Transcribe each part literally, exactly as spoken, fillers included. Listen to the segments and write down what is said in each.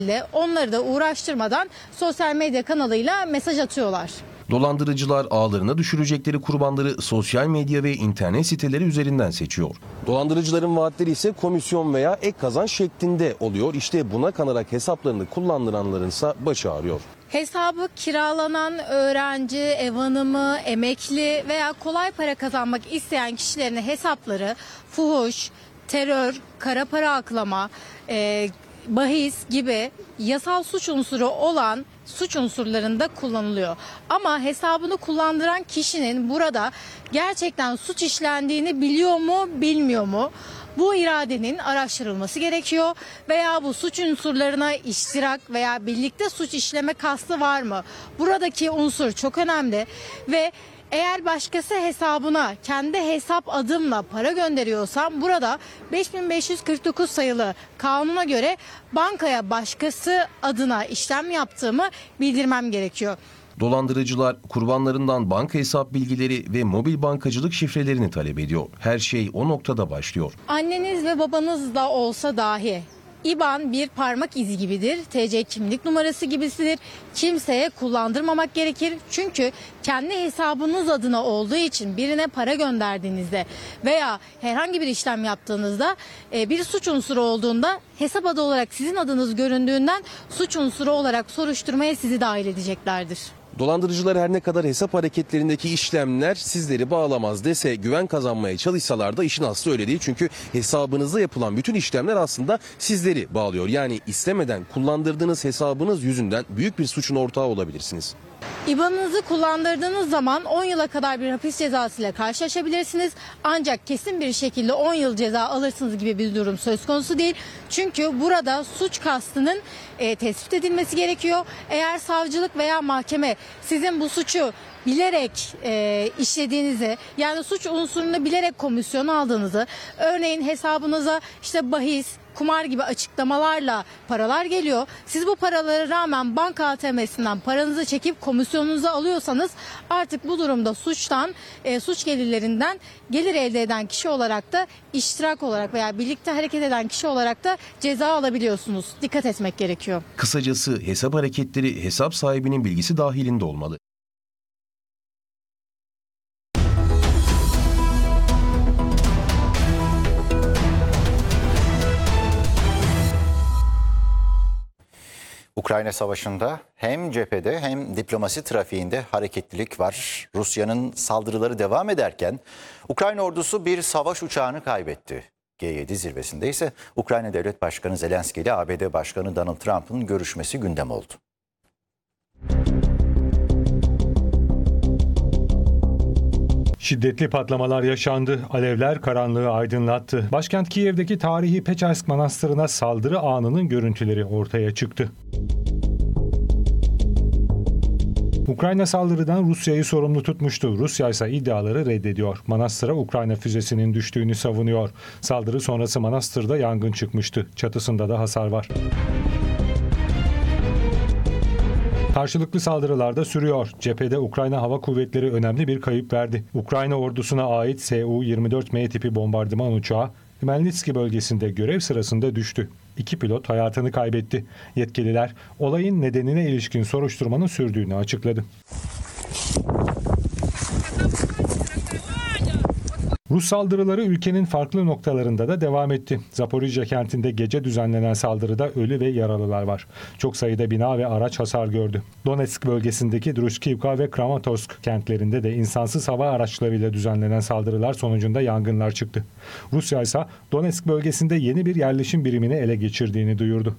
Onları da uğraştırmadan sosyal medya kanalıyla mesaj atıyorlar. Dolandırıcılar ağlarına düşürecekleri kurbanları sosyal medya ve internet siteleri üzerinden seçiyor. Dolandırıcıların vaatleri ise komisyon veya ek kazanç şeklinde oluyor. İşte buna kanarak hesaplarını kullandıranlarınsa başı ağrıyor. Hesabı kiralanan öğrenci, ev hanımı, emekli veya kolay para kazanmak isteyen kişilerin hesapları fuhuş, terör, kara para aklama, e, bahis gibi yasal suç unsuru olan suç unsurlarında kullanılıyor. Ama hesabını kullandıran kişinin burada gerçekten suç işlendiğini biliyor mu, bilmiyor mu? Bu iradenin araştırılması gerekiyor veya bu suç unsurlarına iştirak veya birlikte suç işleme kastı var mı? Buradaki unsur çok önemli ve eğer başkası hesabına kendi hesap adımla para gönderiyorsam burada beş bin beş yüz kırk dokuz sayılı kanuna göre bankaya başkası adına işlem yaptığımı bildirmem gerekiyor. Dolandırıcılar kurbanlarından banka hesap bilgileri ve mobil bankacılık şifrelerini talep ediyor. Her şey o noktada başlıyor. Anneniz ve babanız da olsa dahi İ B A N bir parmak izi gibidir, T C kimlik numarası gibisidir. Kimseye kullandırmamak gerekir. Çünkü kendi hesabınız adına olduğu için birine para gönderdiğinizde veya herhangi bir işlem yaptığınızda bir suç unsuru olduğunda hesap adı olarak sizin adınız göründüğünden suç unsuru olarak soruşturmaya sizi dahil edeceklerdir. Dolandırıcılar her ne kadar hesap hareketlerindeki işlemler sizleri bağlamaz dese, güven kazanmaya çalışsalar da işin aslı öyle değil. Çünkü hesabınızda yapılan bütün işlemler aslında sizleri bağlıyor. Yani istemeden kullandırdığınız hesabınız yüzünden büyük bir suçun ortağı olabilirsiniz. İ B A N'ınızı kullandırdığınız zaman on yıla kadar bir hapis cezası ile karşılaşabilirsiniz. Ancak kesin bir şekilde on yıl ceza alırsınız gibi bir durum söz konusu değil. Çünkü burada suç kastının e, tespit edilmesi gerekiyor. Eğer savcılık veya mahkeme sizin bu suçu bilerek e, işlediğinizi, yani suç unsurunu bilerek komisyon aldığınızı, örneğin hesabınıza işte bahis, kumar gibi açıklamalarla paralar geliyor. Siz bu paralara rağmen banka A T M'sinden paranızı çekip komisyonunuzu alıyorsanız artık bu durumda suçtan, e, suç gelirlerinden gelir elde eden kişi olarak da iştirak olarak veya birlikte hareket eden kişi olarak da ceza alabiliyorsunuz. Dikkat etmek gerekiyor. Kısacası hesap hareketleri hesap sahibinin bilgisi dahilinde olmalı. Ukrayna Savaşı'nda hem cephede hem diplomasi trafiğinde hareketlilik var. Rusya'nın saldırıları devam ederken Ukrayna ordusu bir savaş uçağını kaybetti. G yedi zirvesinde ise Ukrayna Devlet Başkanı Zelenski ile A B D Başkanı Donald Trump'ın görüşmesi gündem oldu. Şiddetli patlamalar yaşandı. Alevler karanlığı aydınlattı. Başkent Kiev'deki tarihi Peçersk Manastırı'na saldırı anının görüntüleri ortaya çıktı. Ukrayna saldırıdan Rusya'yı sorumlu tutmuştu. Rusya ise iddiaları reddediyor. Manastıra Ukrayna füzesinin düştüğünü savunuyor. Saldırı sonrası manastırda yangın çıkmıştı. Çatısında da hasar var. Karşılıklı saldırılar da sürüyor. Cephede Ukrayna Hava Kuvvetleri önemli bir kayıp verdi. Ukrayna ordusuna ait S U yirmi dört M tipi bombardıman uçağı Hmelnitski bölgesinde görev sırasında düştü. İki pilot hayatını kaybetti. Yetkililer olayın nedenine ilişkin soruşturmanın sürdüğünü açıkladı. Rus saldırıları ülkenin farklı noktalarında da devam etti. Zaporijya kentinde gece düzenlenen saldırıda ölü ve yaralılar var. Çok sayıda bina ve araç hasar gördü. Donetsk bölgesindeki Druskivka ve Kramatorsk kentlerinde de insansız hava araçlarıyla düzenlenen saldırılar sonucunda yangınlar çıktı. Rusya ise Donetsk bölgesinde yeni bir yerleşim birimini ele geçirdiğini duyurdu.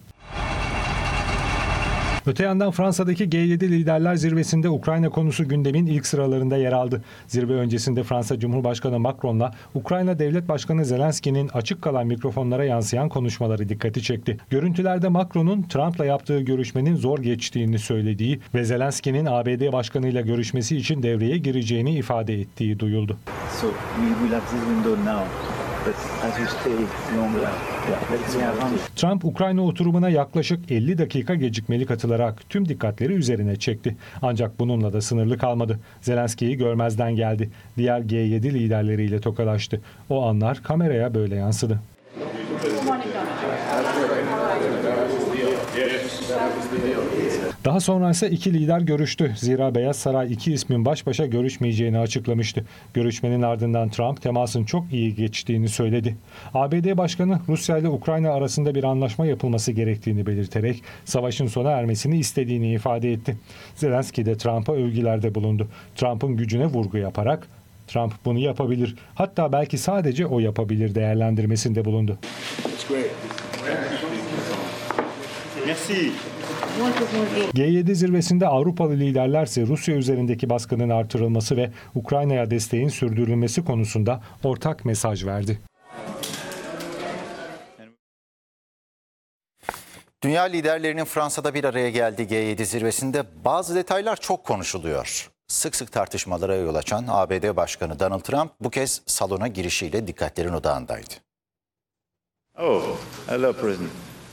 Öte yandan Fransa'daki G yedi Liderler Zirvesi'nde Ukrayna konusu gündemin ilk sıralarında yer aldı. Zirve öncesinde Fransa Cumhurbaşkanı Macron'la Ukrayna Devlet Başkanı Zelenski'nin açık kalan mikrofonlara yansıyan konuşmaları dikkati çekti. Görüntülerde Macron'un Trump'la yaptığı görüşmenin zor geçtiğini söylediği ve Zelenski'nin A B D Başkanı'yla görüşmesi için devreye gireceğini ifade ettiği duyuldu. So we will have this window now. Trump, Ukrayna oturumuna yaklaşık elli dakika gecikmeli katılarak tüm dikkatleri üzerine çekti. Ancak bununla da sınırlı kalmadı. Zelenski'yi görmezden geldi. Diğer G yedi liderleriyle tokalaştı. O anlar kameraya böyle yansıdı. Daha sonra ise iki lider görüştü. Zira Beyaz Saray iki ismin baş başa görüşmeyeceğini açıklamıştı. Görüşmenin ardından Trump temasın çok iyi geçtiğini söyledi. A B D Başkanı Rusya ile Ukrayna arasında bir anlaşma yapılması gerektiğini belirterek savaşın sona ermesini istediğini ifade etti. Zelenski de Trump'a övgülerde bulundu. Trump'ın gücüne vurgu yaparak Trump bunu yapabilir, hatta belki sadece o yapabilir değerlendirmesinde bulundu. G yedi zirvesinde Avrupalı liderlerse Rusya üzerindeki baskının artırılması ve Ukrayna'ya desteğin sürdürülmesi konusunda ortak mesaj verdi. Dünya liderlerinin Fransa'da bir araya geldiği G yedi zirvesinde bazı detaylar çok konuşuluyor. Sık sık tartışmalara yol açan A B D Başkanı Donald Trump bu kez salona girişiyle dikkatlerin odağındaydı. Oh, hello, President.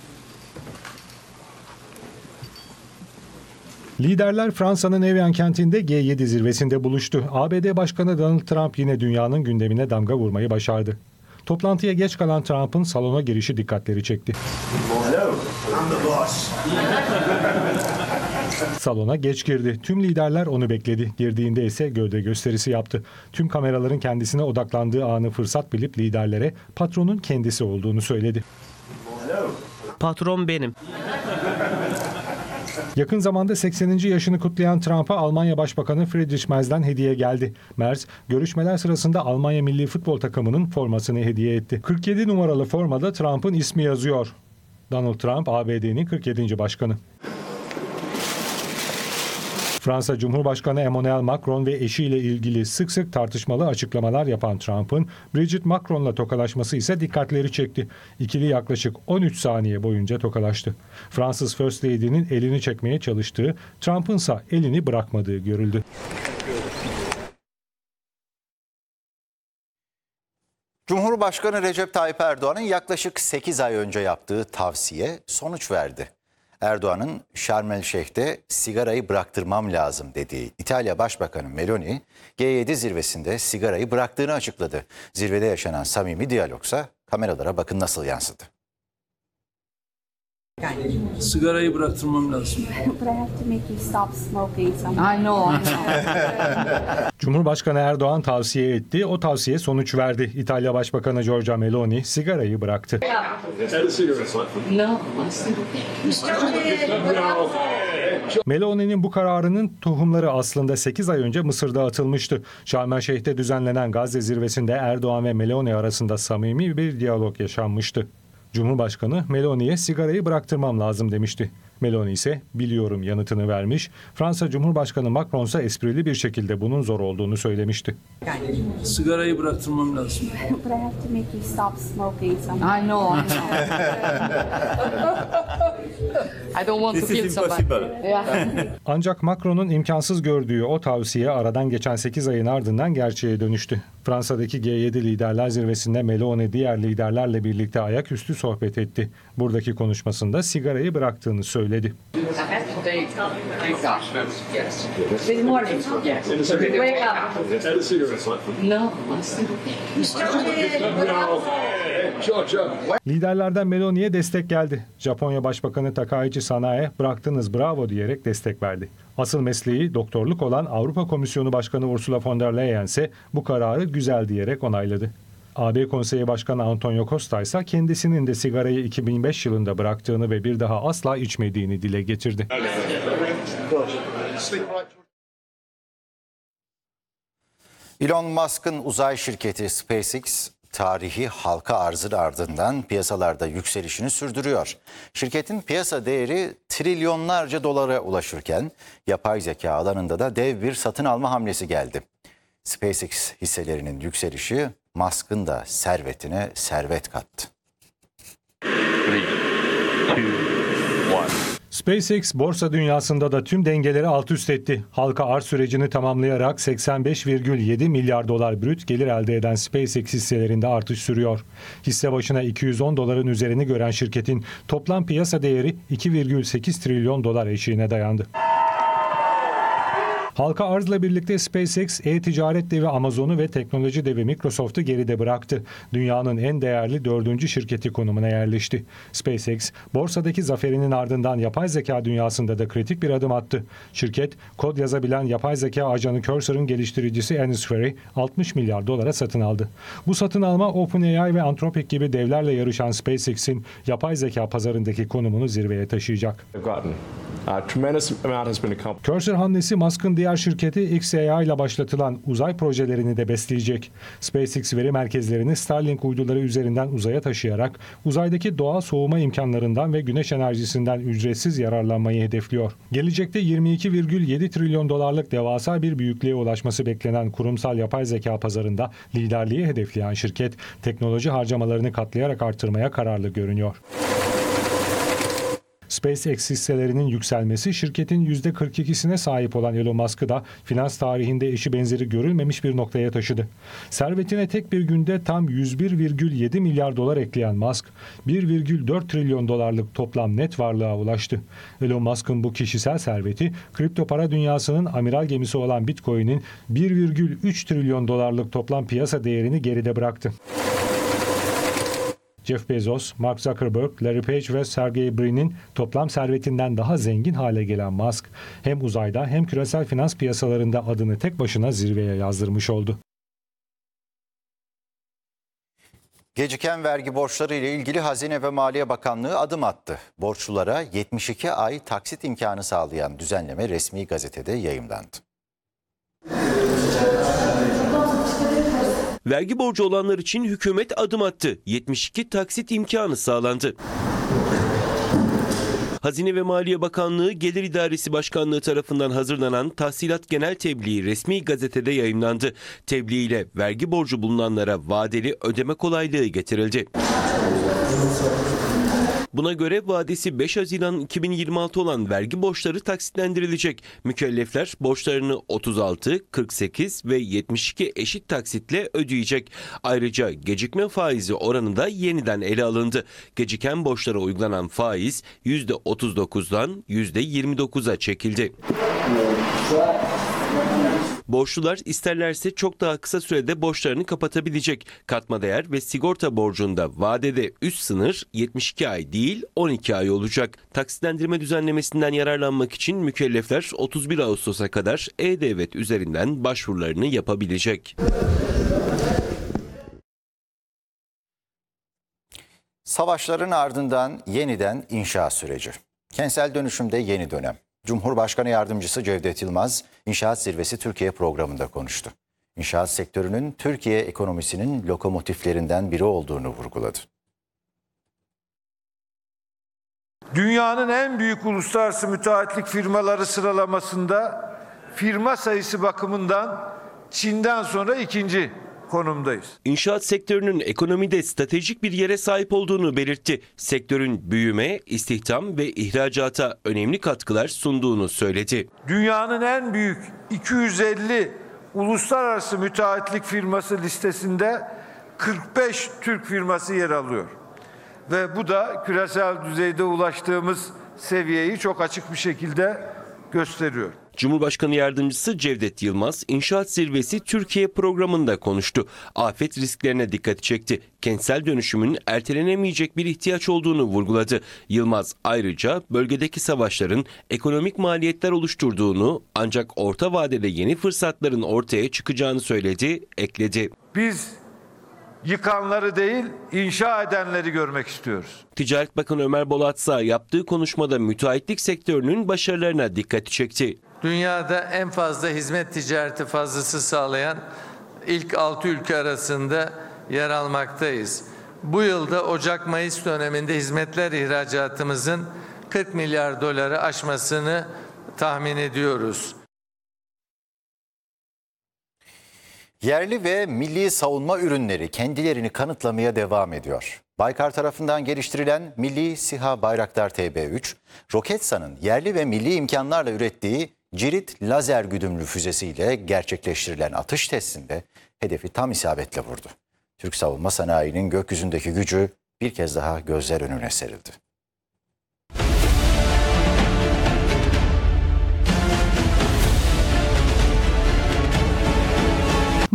Liderler Fransa'nın Evian kentinde G yedi zirvesinde buluştu. A B D Başkanı Donald Trump yine dünyanın gündemine damga vurmayı başardı. Toplantıya geç kalan Trump'ın salona girişi dikkatleri çekti. Hello, I'm the boss. Salona geç girdi. Tüm liderler onu bekledi. Girdiğinde ise gövde gösterisi yaptı. Tüm kameraların kendisine odaklandığı anı fırsat bilip liderlere patronun kendisi olduğunu söyledi. Patron benim. Yakın zamanda sekseninci yaşını kutlayan Trump'a Almanya Başbakanı Friedrich Merz'den hediye geldi. Merz, görüşmeler sırasında Almanya milli futbol takımının formasını hediye etti. kırk yedi numaralı formada Trump'ın ismi yazıyor. Donald Trump, A B D'nin kırk yedinci başkanı. Fransa Cumhurbaşkanı Emmanuel Macron ve eşiyle ilgili sık sık tartışmalı açıklamalar yapan Trump'ın Brigitte Macron'la tokalaşması ise dikkatleri çekti. İkili yaklaşık on üç saniye boyunca tokalaştı. Fransız First Lady'nin elini çekmeye çalıştığı, Trump'ın ise elini bırakmadığı görüldü. Cumhurbaşkanı Recep Tayyip Erdoğan'ın yaklaşık sekiz ay önce yaptığı tavsiye sonuç verdi. Erdoğan'ın Şarm El Şeyh'te sigarayı bıraktırmam lazım dediği İtalya Başbakanı Meloni, G yedi zirvesinde sigarayı bıraktığını açıkladı. Zirvede yaşanan samimi diyalogsa kameralara bakın nasıl yansıdı. Sigarayı bıraktırmam lazım. But I have to make you stop smoking somehow. I know, I know. Cumhurbaşkanı Erdoğan tavsiye etti, o tavsiye sonuç verdi. İtalya Başbakanı Giorgia Meloni sigarayı bıraktı. No. Meloni'nin bu kararının tohumları aslında sekiz ay önce Mısır'da atılmıştı. Şarm El Şeyh'te düzenlenen Gazze zirvesinde Erdoğan ve Meloni arasında samimi bir diyalog yaşanmıştı. Cumhurbaşkanı Meloni'ye sigarayı bıraktırmam lazım demişti. Meloni ise biliyorum yanıtını vermiş. Fransa Cumhurbaşkanı Macron ise esprili bir şekilde bunun zor olduğunu söylemişti. Sigarayı bıraktırmam lazım. But I have to make you stop smoking somehow. I know, I know. I don't want to kill somebody. Yeah. Ancak Macron'un imkansız gördüğü o tavsiye aradan geçen sekiz ayın ardından gerçeğe dönüştü. Fransa'daki G yedi Liderler Zirvesi'nde Meloni diğer liderlerle birlikte ayaküstü sohbet etti. Buradaki konuşmasında sigarayı bıraktığını söyledi. Good morning. Wake up. No. Liderlerden Meloni'ye destek geldi. Japonya Başbakanı Takaichi Sanae bıraktınız bravo diyerek destek verdi. Asıl mesleği doktorluk olan Avrupa Komisyonu Başkanı Ursula von der Leyen ise bu kararı güzel diyerek onayladı. A B Konseyi Başkanı Antonio Costa ise kendisinin de sigarayı iki bin beş yılında bıraktığını ve bir daha asla içmediğini dile getirdi. Elon Musk'ın uzay şirketi SpaceX tarihi halka arzın ardından piyasalarda yükselişini sürdürüyor. Şirketin piyasa değeri trilyonlarca dolara ulaşırken yapay zeka alanında da dev bir satın alma hamlesi geldi. SpaceX hisselerinin yükselişi Musk'ın da servetine servet kattı. SpaceX borsa dünyasında da tüm dengeleri alt üst etti. Halka arz sürecini tamamlayarak seksen beş virgül yedi milyar dolar brüt gelir elde eden SpaceX hisselerinde artış sürüyor. Hisse başına iki yüz on doların üzerini gören şirketin toplam piyasa değeri iki virgül sekiz trilyon dolar eşiğine dayandı. Halka arzla birlikte SpaceX, e-ticaret devi Amazon'u ve teknoloji devi Microsoft'u geride bıraktı. Dünyanın en değerli dördüncü şirketi konumuna yerleşti. SpaceX, borsadaki zaferinin ardından yapay zeka dünyasında da kritik bir adım attı. Şirket, kod yazabilen yapay zeka ajanı Cursor'ın geliştiricisi Anisfer'i altmış milyar dolara satın aldı. Bu satın alma OpenAI ve Anthropic gibi devlerle yarışan SpaceX'in yapay zeka pazarındaki konumunu zirveye taşıyacak. Cursor hamlesi Musk'ın diğer şirketi X A I ile başlatılan uzay projelerini de besleyecek. SpaceX veri merkezlerini Starlink uyduları üzerinden uzaya taşıyarak uzaydaki doğal soğuma imkanlarından ve güneş enerjisinden ücretsiz yararlanmayı hedefliyor. Gelecekte yirmi iki virgül yedi trilyon dolarlık devasa bir büyüklüğe ulaşması beklenen kurumsal yapay zeka pazarında liderliği hedefleyen şirket, teknoloji harcamalarını katlayarak artırmaya kararlı görünüyor. SpaceX hisselerinin yükselmesi şirketin yüzde kırk ikisine sahip olan Elon Musk'ı da finans tarihinde eşi benzeri görülmemiş bir noktaya taşıdı. Servetine tek bir günde tam yüz bir virgül yedi milyar dolar ekleyen Musk, bir virgül dört trilyon dolarlık toplam net varlığa ulaştı. Elon Musk'ın bu kişisel serveti, kripto para dünyasının amiral gemisi olan Bitcoin'in bir virgül üç trilyon dolarlık toplam piyasa değerini geride bıraktı. Jeff Bezos, Mark Zuckerberg, Larry Page ve Sergey Brin'in toplam servetinden daha zengin hale gelen Musk, hem uzayda hem küresel finans piyasalarında adını tek başına zirveye yazdırmış oldu. Geciken vergi borçları ile ilgili Hazine ve Maliye Bakanlığı adım attı. Borçlulara yetmiş iki ay taksit imkanı sağlayan düzenleme resmi gazetede yayımlandı. Vergi borcu olanlar için hükümet adım attı. yetmiş iki taksit imkanı sağlandı. Hazine ve Maliye Bakanlığı Gelir İdaresi Başkanlığı tarafından hazırlanan tahsilat genel tebliği resmi gazetede yayımlandı. Tebliğ ile vergi borcu bulunanlara vadeli ödeme kolaylığı getirildi. Buna göre vadesi beş Haziran iki bin yirmi altı olan vergi borçları taksitlendirilecek. Mükellefler borçlarını otuz altı, kırk sekiz ve yetmiş iki eşit taksitle ödeyecek. Ayrıca gecikme faizi oranı da yeniden ele alındı. Geciken borçlara uygulanan faiz yüzde otuz dokuzdan yüzde yirmi dokuza çekildi. Borçlular isterlerse çok daha kısa sürede borçlarını kapatabilecek. Katma değer ve sigorta borcunda vadede üst sınır yetmiş iki ay değil on iki ay olacak. Taksitlendirme düzenlemesinden yararlanmak için mükellefler otuz bir Ağustos'a kadar E-Devlet üzerinden başvurularını yapabilecek. Savaşların ardından yeniden inşa süreci. Kentsel dönüşümde yeni dönem. Cumhurbaşkanı Yardımcısı Cevdet Yılmaz, İnşaat Zirvesi Türkiye programında konuştu. İnşaat sektörünün Türkiye ekonomisinin lokomotiflerinden biri olduğunu vurguladı. Dünyanın en büyük uluslararası müteahhitlik firmaları sıralamasında firma sayısı bakımından Çin'den sonra ikinci konumdayız. İnşaat sektörünün ekonomide stratejik bir yere sahip olduğunu belirtti. Sektörün büyüme, istihdam ve ihracata önemli katkılar sunduğunu söyledi. Dünyanın en büyük iki yüz elli uluslararası müteahhitlik firması listesinde kırk beş Türk firması yer alıyor. Ve bu da küresel düzeyde ulaştığımız seviyeyi çok açık bir şekilde gösteriyor. Cumhurbaşkanı Yardımcısı Cevdet Yılmaz, İnşaat Zirvesi Türkiye programında konuştu. Afet risklerine dikkat çekti. Kentsel dönüşümün ertelenemeyecek bir ihtiyaç olduğunu vurguladı. Yılmaz ayrıca bölgedeki savaşların ekonomik maliyetler oluşturduğunu ancak orta vadede yeni fırsatların ortaya çıkacağını söyledi, ekledi. Biz yıkanları değil, inşa edenleri görmek istiyoruz. Ticaret Bakanı Ömer Bolatsa yaptığı konuşmada müteahhitlik sektörünün başarılarına dikkati çekti. Dünyada en fazla hizmet ticareti fazlası sağlayan ilk altı ülke arasında yer almaktayız. Bu yılda Ocak-Mayıs döneminde hizmetler ihracatımızın kırk milyar doları aşmasını tahmin ediyoruz. Yerli ve milli savunma ürünleri kendilerini kanıtlamaya devam ediyor. Baykar tarafından geliştirilen Milli SİHA Bayraktar T B üç, Roketsan'ın yerli ve milli imkanlarla ürettiği Cirit lazer güdümlü füzesiyle gerçekleştirilen atış testinde hedefi tam isabetle vurdu. Türk savunma sanayinin gökyüzündeki gücü bir kez daha gözler önüne serildi.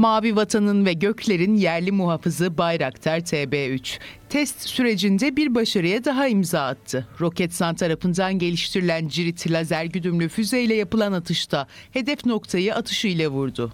Mavi Vatan'ın ve Gökler'in yerli muhafızı Bayraktar T B üç. Test sürecinde bir başarıya daha imza attı. Roketsan tarafından geliştirilen cirit lazer güdümlü füzeyle yapılan atışta hedef noktayı atışıyla vurdu.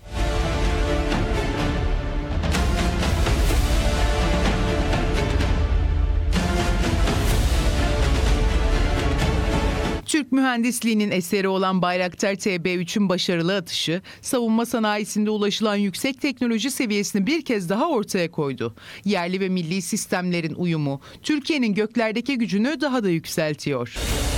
Türk mühendisliğinin eseri olan Bayraktar T B üçün başarılı atışı, savunma sanayisinde ulaşılan yüksek teknoloji seviyesini bir kez daha ortaya koydu. Yerli ve milli sistemlerin uyumu, Türkiye'nin göklerdeki gücünü daha da yükseltiyor.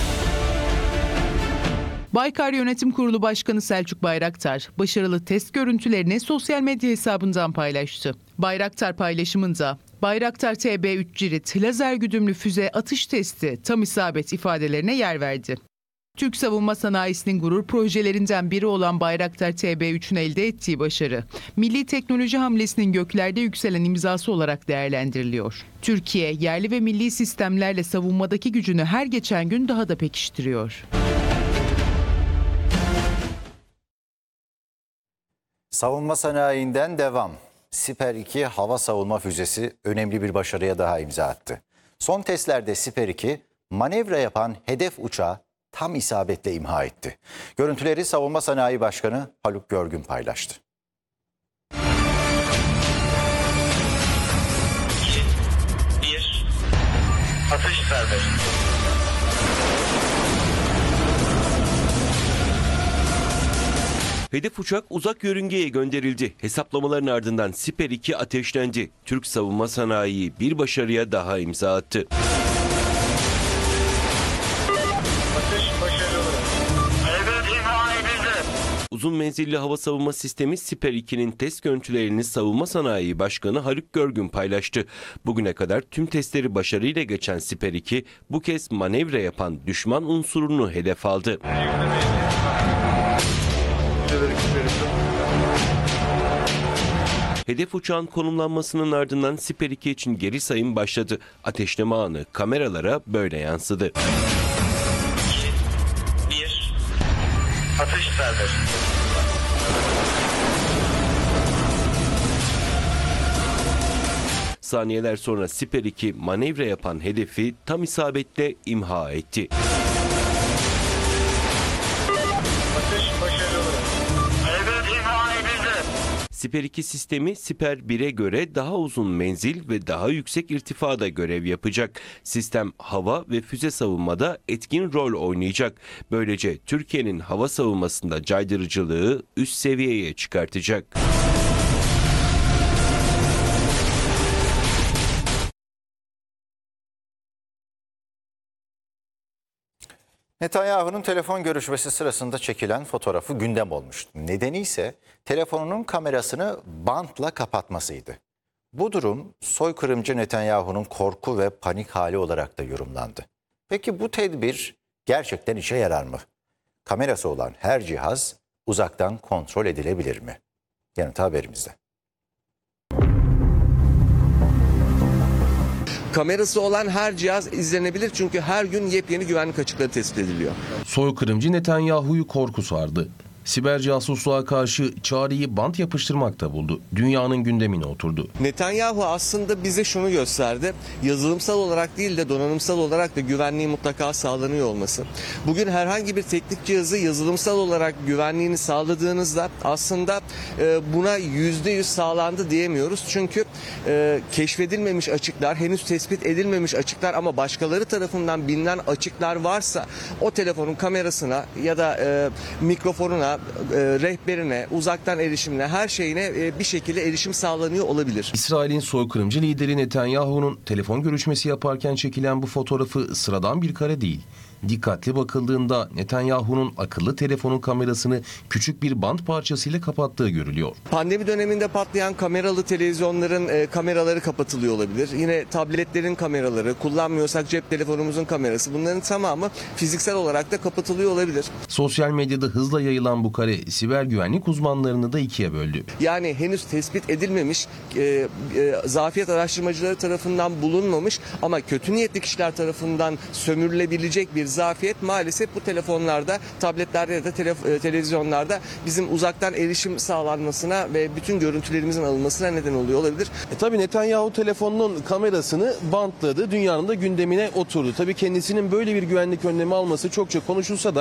Baykar Yönetim Kurulu Başkanı Selçuk Bayraktar, başarılı test görüntülerini sosyal medya hesabından paylaştı. Bayraktar paylaşımında, Bayraktar T B üç cirit lazer güdümlü füze atış testi tam isabet ifadelerine yer verdi. Türk savunma sanayisinin gurur projelerinden biri olan Bayraktar T B üçün elde ettiği başarı, milli teknoloji hamlesinin göklerde yükselen imzası olarak değerlendiriliyor. Türkiye, yerli ve milli sistemlerle savunmadaki gücünü her geçen gün daha da pekiştiriyor. Savunma sanayinden devam. Siper iki hava savunma füzesi önemli bir başarıya daha imza attı. Son testlerde Siper iki manevra yapan hedef uçağı tam isabetle imha etti. Görüntüleri Savunma Sanayi Başkanı Haluk Görgün paylaştı. bir Atış serbest. Hedef uçak uzak yörüngeye gönderildi. Hesaplamaların ardından Siper iki ateşlendi. Türk savunma sanayi bir başarıya daha imza attı. Uzun menzilli hava savunma sistemi Siper ikinin test görüntülerini Savunma Sanayi Başkanı Haluk Görgün paylaştı. Bugüne kadar tüm testleri başarıyla geçen Siper iki bu kez manevra yapan düşman unsurunu hedef aldı. Hedef uçağın konumlanmasının ardından Siper iki için geri sayım başladı. Ateşleme anı kameralara böyle yansıdı. bir Atış serbest. Saniyeler sonra Siper iki manevra yapan hedefi tam isabetle imha etti. Siper iki sistemi Siper bire göre daha uzun menzil ve daha yüksek irtifada görev yapacak. Sistem hava ve füze savunmada etkin rol oynayacak. Böylece Türkiye'nin hava savunmasında caydırıcılığı üst seviyeye çıkartacak. Netanyahu'nun telefon görüşmesi sırasında çekilen fotoğrafı gündem olmuştu. Nedeni ise telefonunun kamerasını bantla kapatmasıydı. Bu durum soykırımcı Netanyahu'nun korku ve panik hali olarak da yorumlandı. Peki bu tedbir gerçekten işe yarar mı? Kamerası olan her cihaz uzaktan kontrol edilebilir mi? Yanıtı haberimizde. Kamerası olan her cihaz izlenebilir çünkü her gün yepyeni güvenlik açıkları tespit ediliyor. Soykırımcı Netanyahu'yu korku sardı. Siber casusluğa karşı çareyi bant yapıştırmakta buldu. Dünyanın gündemine oturdu. Netanyahu aslında bize şunu gösterdi. Yazılımsal olarak değil de donanımsal olarak da güvenliği mutlaka sağlanıyor olması. Bugün herhangi bir teknik cihazı yazılımsal olarak güvenliğini sağladığınızda aslında e, buna yüzde yüz sağlandı diyemiyoruz. Çünkü e, keşfedilmemiş açıklar, henüz tespit edilmemiş açıklar ama başkaları tarafından bilinen açıklar varsa o telefonun kamerasına ya da e, mikrofonuna, e, rehberine, uzaktan erişimine, her şeyine e, bir şekilde erişim sağlanıyor olabilir. İsrail'in soykırımcı lideri Netanyahu'nun telefon görüşmesi yaparken çekilen bu fotoğrafı sıradan bir kare değil. Dikkatli bakıldığında Netanyahu'nun akıllı telefonun kamerasını küçük bir bant parçasıyla kapattığı görülüyor. Pandemi döneminde patlayan kameralı televizyonların e, kameraları kapatılıyor olabilir. Yine tabletlerin kameraları, kullanmıyorsak cep telefonumuzun kamerası, bunların tamamı fiziksel olarak da kapatılıyor olabilir. Sosyal medyada hızla yayılan bu kare siber güvenlik uzmanlarını da ikiye böldü. Yani henüz tespit edilmemiş, e, e, zafiyet araştırmacıları tarafından bulunmamış ama kötü niyetli kişiler tarafından sömürülebilecek bir zafiyet maalesef bu telefonlarda, tabletlerde ya da tele- televizyonlarda bizim uzaktan erişim sağlanmasına ve bütün görüntülerimizin alınmasına neden oluyor olabilir. E tabii Netanyahu telefonunun kamerasını bantladı, dünyanın da gündemine oturdu. Tabii kendisinin böyle bir güvenlik önlemi alması çokça konuşulsa da